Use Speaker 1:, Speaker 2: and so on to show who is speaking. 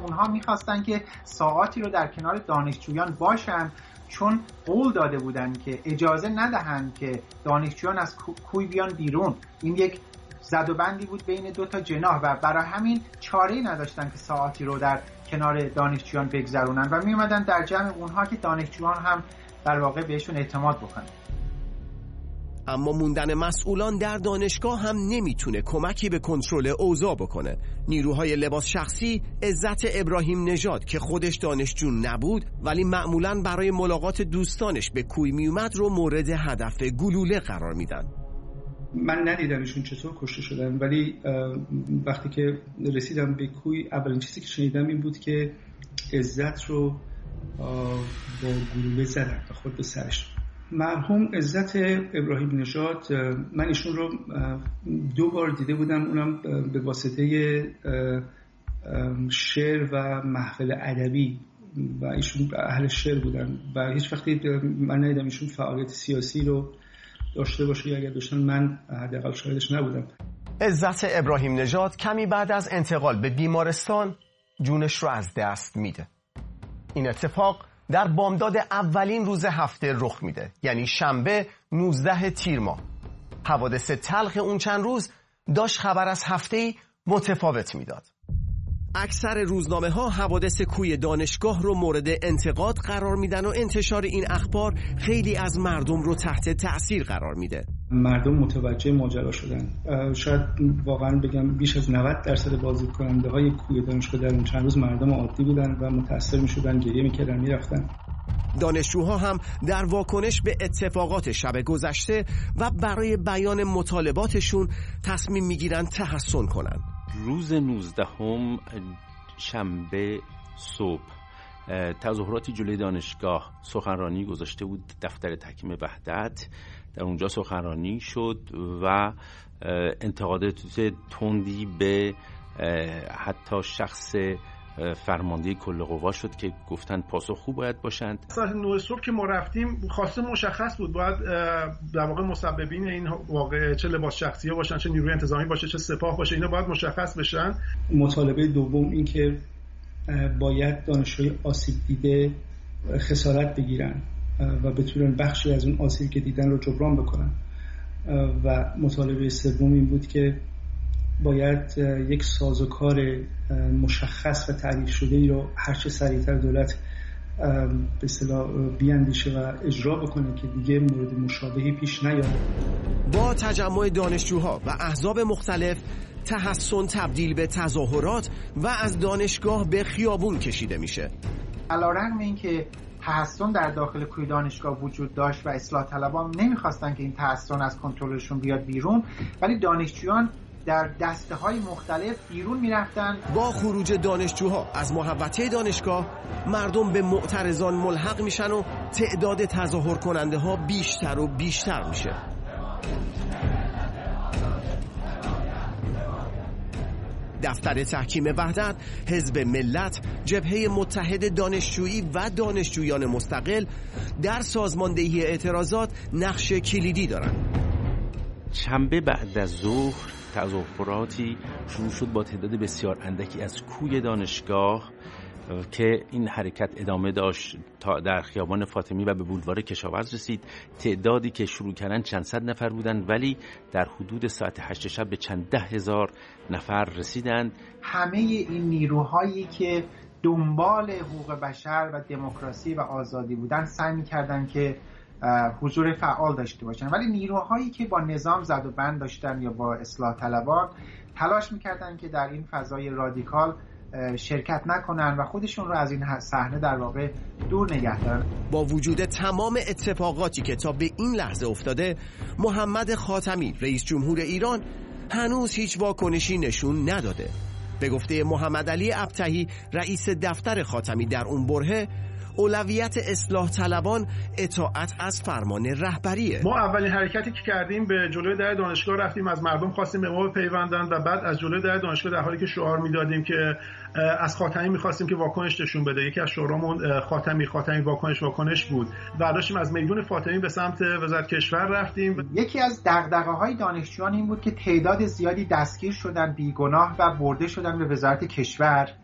Speaker 1: اونها میخواستن که ساعاتی رو در کنار دانشجویان باشن، چون قول داده بودن که اجازه ندهند که دانشجویان از کوی بیان بیرون. این یک زد و بندی بود بین دو تا جناح و برای همین چاره‌ای نداشتن که ساعاتی رو در کنار دانشجویان بگذرونن و می اومدن در جمع اونها که دانشجویان هم در واقع بهشون اعتماد بکنن.
Speaker 2: اما موندن مسئولان در دانشگاه هم نمیتونه کمکی به کنترل اوضاع بکنه. نیروهای لباس شخصی عزت ابراهیم نژاد که خودش دانشجو نبود ولی معمولاً برای ملاقات دوستانش به کوی میومد رو مورد هدف گلوله قرار میدن.
Speaker 3: من ندیدم ایشون چطور کشته شدن، ولی وقتی که رسیدم به کوی اولین چیزی که شنیدم این بود که عزت رو با گلوله زدن و خود به سرش. مرحوم عزت ابراهیم نژاد، من ایشون رو 2 بار دیده بودم، اونم به واسطه شعر و محفل ادبی و ایشون اهل شعر بودن و هیچ وقتی من ندیدم ایشون فعالیت سیاسی رو داشته باشه یا اگر داشتن من حداقل شاهدش نبودم.
Speaker 2: عزت ابراهیم نژاد کمی بعد از انتقال به بیمارستان جونش رو از دست میده. این اتفاق در بامداد اولین روز هفته رخ میده، یعنی شنبه 19 تیر ماه. حوادث تلخ اون چند روز داشت خبر از هفته‌ای متفاوت میداد. اکثر روزنامه ها حوادث کوی دانشگاه رو مورد انتقاد قرار میدن و انتشار این اخبار خیلی از مردم رو تحت تأثیر قرار میده.
Speaker 3: مردم متوجه ماجرا شدن. شاید واقعا بگم بیش از 90% بازدیدکننده های کوی دانشگاه در اون چند روز مردم عادی بودن و متأثر میشدن، گریه میکردن، میرفتن.
Speaker 2: دانشجوها هم در واکنش به اتفاقات شب گذشته و برای بیان مطالباتشون تصمیم میگیرن تحسن کنن.
Speaker 4: روز 19 شنبه صبح تظاهراتی جلوی دانشگاه سخنرانی گذاشته بود دفتر تحکیم وحدت. در اونجا سخنرانی شد و انتقادات تندی به حتی شخص فرمانده کل قوا شد که گفتن پاسخگو باید باشند.
Speaker 5: ساعت 9 صبح که ما رفتیم خواسته مشخص بود باید در واقع مسببین این واقعه چه لباس شخصیه باشن، چه نیروی انتظامی باشه، چه سپاه باشه، اینا باید مشخص بشن.
Speaker 3: مطالبه دوم این که باید دانشجوی آسیب دیده خسارت بگیرن و بتونن بخشی از اون آسیب که دیدن رو جبران بکنن و مطالبه سوم این بود که باید یک سازوکار مشخص و تعریف شده ای رو هرچه سریعتر دولت به اصطلاح بیاندیشه و اجرا بکنه که دیگه مورد مشابهی پیش نیاد.
Speaker 2: با تجمع دانشجوها و احزاب مختلف تحسن تبدیل به تظاهرات و از دانشگاه به خیابون کشیده میشه.
Speaker 1: علیرغم اینکه تحسن در داخل کوی دانشگاه وجود داشت و اصلاح طلبان نمیخواستن که این تحسن از کنترلشون بیاد بیرون، ولی دانشجویان در دسته‌های مختلف بیرون میرفتن.
Speaker 2: با خروج دانشجوها از محوطه دانشگاه مردم به معترضان ملحق میشن و تعداد تظاهر کننده ها بیشتر و بیشتر میشه. دفتر تحکیم وحدت، حزب ملت، جبهه متحد دانشجویی و دانشجویان مستقل در سازماندهی اعتراضات نقش کلیدی دارند.
Speaker 4: شنبه بعد از ظهر تظاهراتی شروع شد با تعداد بسیار اندکی از کوی دانشگاه که این حرکت ادامه داشت تا در خیابان فاطمی و به بولوار کشاورز رسید. تعدادی که شروع کردن چند صد نفر بودند ولی در حدود ساعت 8 شب به چند 10,000 نفر رسیدند.
Speaker 1: همه این نیروهایی که دنبال حقوق بشر و دموکراسی و آزادی بودن سعی می‌کردند که حضور فعال داشته باشن، ولی نیروهایی که با نظام زد و بند داشتن یا با اصلاح طلبان تلاش می‌کردند که در این فضای رادیکال شرکت نکنن و خودشون رو از این صحنه در واقع دور نگه دارن.
Speaker 2: با وجود تمام اتفاقاتی که تا به این لحظه افتاده، محمد خاتمی رئیس جمهور ایران هنوز هیچ واکنشی نشون نداده. به گفته محمد علی ابطحی رئیس دفتر خاتمی در اون برهه، اولویت اصلاح طلبان اطاعت از فرمان رهبریه.
Speaker 5: ما اولین حرکتی که کردیم به جلوی در دانشگاه رفتیم، از مردم خواستیم به ما بپیوندن و بعد از جلوی در دانشگاه در حالی که شعار میدادیم که از خاتمی میخواستیم که واکنش نشون بده. یکی از شعارامون خاتمی واکنش بود. برداشتیم از میدون فاطمی به سمت وزارت کشور رفتیم.
Speaker 1: یکی از دغدغه‌های دانشجویان این بود که تعداد زیادی دستگیر شدن بیگناه و برده شدن به وزارت کشور